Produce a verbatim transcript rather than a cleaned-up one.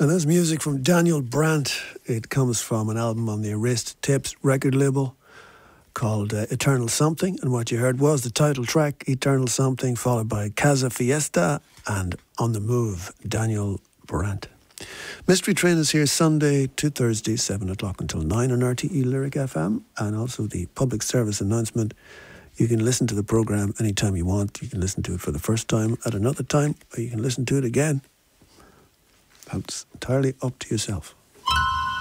And that's music from Daniel Brandt. It comes from an album on the Erased Tapes record label called uh, Eternal Something. And what you heard was the title track, Eternal Something, followed by Casa Fiesta and On the Move, Daniel Brandt. Mystery Train is here Sunday to Thursday, seven o'clock until nine on R T E Lyric F M. And also the public service announcement. You can listen to the programme anytime you want. You can listen to it for the first time at another time, or you can listen to it again. That's entirely up to yourself.